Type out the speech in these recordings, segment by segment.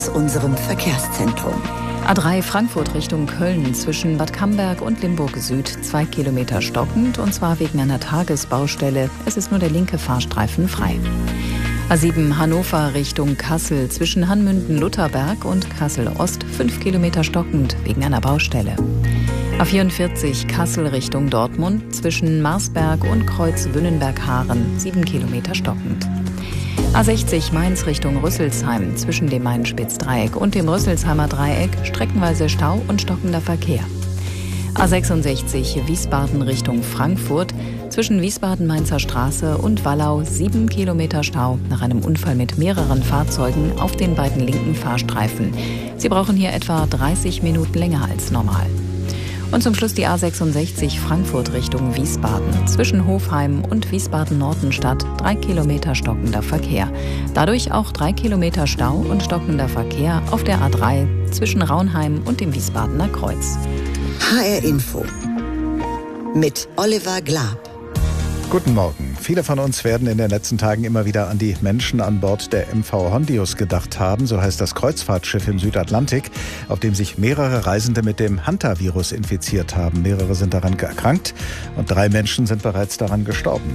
Unserem Verkehrszentrum. A3 Frankfurt Richtung Köln zwischen Bad Camberg und Limburg Süd 2 Kilometer stockend, und zwar wegen einer Tagesbaustelle. Es ist nur der linke Fahrstreifen frei. A7 Hannover Richtung Kassel zwischen Hanmünden-Lutherberg und Kassel-Ost 5 Kilometer stockend wegen einer Baustelle. A44 Kassel Richtung Dortmund zwischen Marsberg und Kreuz-Wünnenberg-Haaren 7 Kilometer stockend. A60 Mainz Richtung Rüsselsheim zwischen dem Main-Spitz-Dreieck und dem Rüsselsheimer Dreieck streckenweise Stau und stockender Verkehr. A66 Wiesbaden Richtung Frankfurt zwischen Wiesbaden-Mainzer Straße und Wallau 7 Kilometer Stau nach einem Unfall mit mehreren Fahrzeugen auf den beiden linken Fahrstreifen. Sie brauchen hier etwa 30 Minuten länger als normal. Und zum Schluss die A66 Frankfurt Richtung Wiesbaden. Zwischen Hofheim und Wiesbaden-Nordenstadt 3 Kilometer stockender Verkehr. Dadurch auch 3 Kilometer Stau und stockender Verkehr auf der A3 zwischen Raunheim und dem Wiesbadener Kreuz. HR Info mit Oliver Glab. Guten Morgen. Viele von uns werden in den letzten Tagen immer wieder an die Menschen an Bord der MV Hondius gedacht haben. So heißt das Kreuzfahrtschiff im Südatlantik, auf dem sich mehrere Reisende mit dem Hantavirus infiziert haben. Mehrere sind daran erkrankt und 3 Menschen sind bereits daran gestorben.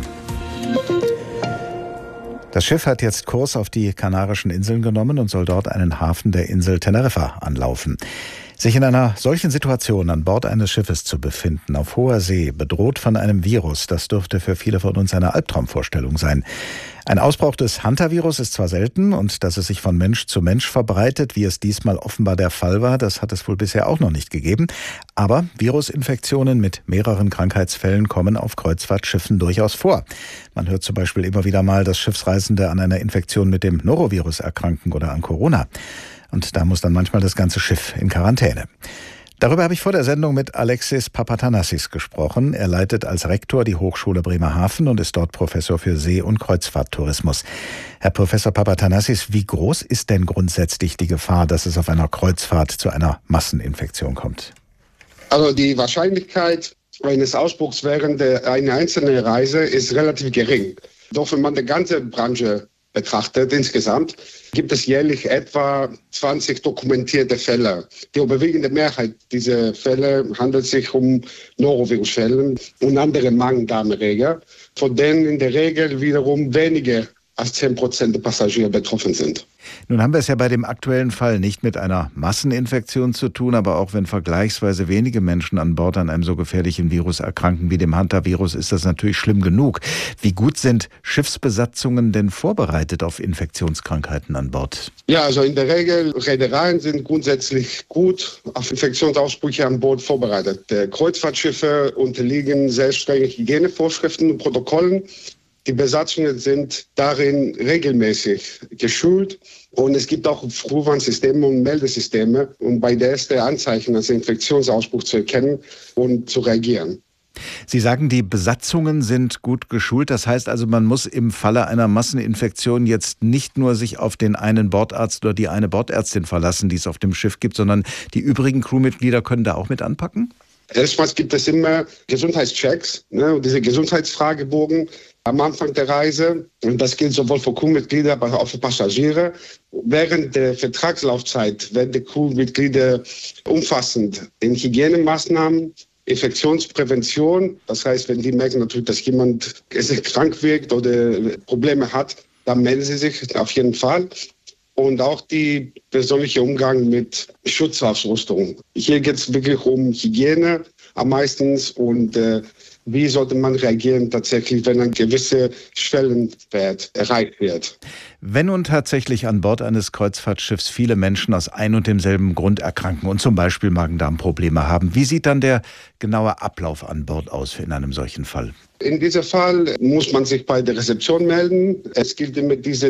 Das Schiff hat jetzt Kurs auf die Kanarischen Inseln genommen und soll dort einen Hafen der Insel Teneriffa anlaufen. Sich in einer solchen Situation an Bord eines Schiffes zu befinden, auf hoher See, bedroht von einem Virus, das dürfte für viele von uns eine Albtraumvorstellung sein. Ein Ausbruch des Hantavirus ist zwar selten, und dass es sich von Mensch zu Mensch verbreitet, wie es diesmal offenbar der Fall war, das hat es wohl bisher auch noch nicht gegeben. Aber Virusinfektionen mit mehreren Krankheitsfällen kommen auf Kreuzfahrtschiffen durchaus vor. Man hört zum Beispiel immer wieder mal, dass Schiffsreisende an einer Infektion mit dem Norovirus erkranken oder an Corona. Und da muss dann manchmal das ganze Schiff in Quarantäne. Darüber habe ich vor der Sendung mit Alexis Papatanassis gesprochen. Er leitet als Rektor die Hochschule Bremerhaven und ist dort Professor für See- und Kreuzfahrttourismus. Herr Professor Papatanassis, wie groß ist denn grundsätzlich die Gefahr, dass es auf einer Kreuzfahrt zu einer Masseninfektion kommt? Also die Wahrscheinlichkeit eines Ausbruchs während einer einzelnen Reise ist relativ gering. Doch wenn man die ganze Branche betrachtet insgesamt, gibt es jährlich etwa 20 dokumentierte Fälle. Die überwiegende Mehrheit dieser Fälle handelt sich um Norovirus-Fälle und andere Magen-Darm-Erreger, von denen in der Regel wiederum weniger als 10% der Passagiere betroffen sind. Nun haben wir es ja bei dem aktuellen Fall nicht mit einer Masseninfektion zu tun, aber auch wenn vergleichsweise wenige Menschen an Bord an einem so gefährlichen Virus erkranken wie dem Hantavirus, ist das natürlich schlimm genug. Wie gut sind Schiffsbesatzungen denn vorbereitet auf Infektionskrankheiten an Bord? Ja, also in der Regel, Reedereien sind grundsätzlich gut auf Infektionsausbrüche an Bord vorbereitet. Kreuzfahrtschiffe unterliegen sehr strengen Hygienevorschriften und Protokollen. Die Besatzungen sind darin regelmäßig geschult und es gibt auch Frühwarnsysteme und Meldesysteme, um bei der ersten Anzeichen als Infektionsausbruch zu erkennen und zu reagieren. Sie sagen, die Besatzungen sind gut geschult. Das heißt also, man muss im Falle einer Masseninfektion jetzt nicht nur sich auf den einen Bordarzt oder die eine Bordärztin verlassen, die es auf dem Schiff gibt, sondern die übrigen Crewmitglieder können da auch mit anpacken? Erstmals gibt es immer Gesundheitschecks, und diese Gesundheitsfragebogen am Anfang der Reise. Und das gilt sowohl für Crewmitglieder als auch für Passagiere. Während der Vertragslaufzeit werden die Crewmitglieder umfassend in Hygienemaßnahmen, Infektionsprävention. Das heißt, wenn die merken natürlich, dass jemand krank wirkt oder Probleme hat, dann melden sie sich auf jeden Fall. Und auch die persönliche Umgang mit Schutzausrüstung. Hier geht es wirklich um Hygiene am meisten und wie sollte man reagieren tatsächlich, wenn ein gewisser Schwellenwert erreicht wird. Wenn nun tatsächlich an Bord eines Kreuzfahrtschiffs viele Menschen aus ein und demselben Grund erkranken und zum Beispiel Magen-Darm-Probleme haben, wie sieht dann der genaue Ablauf an Bord aus in einem solchen Fall? In diesem Fall muss man sich bei der Rezeption melden. Es gilt immer diese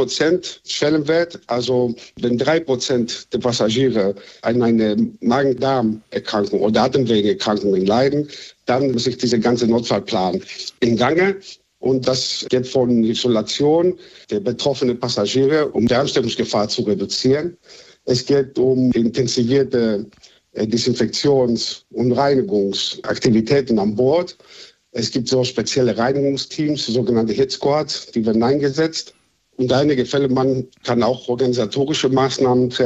3% Schwellenwert. Also wenn 3% der Passagiere an eine Magen-Darm-Erkrankung oder Atemwegeerkrankungen leiden, dann muss sich dieser ganze Notfallplan in Gange. Und das geht von Isolation der betroffenen Passagiere, um die Ansteckungsgefahr zu reduzieren. Es geht um intensivierte Desinfektions- und Reinigungsaktivitäten an Bord. Es gibt so spezielle Reinigungsteams, sogenannte Hit Squads, die werden eingesetzt. Und einige Fälle, man kann auch organisatorische Maßnahmen treffen.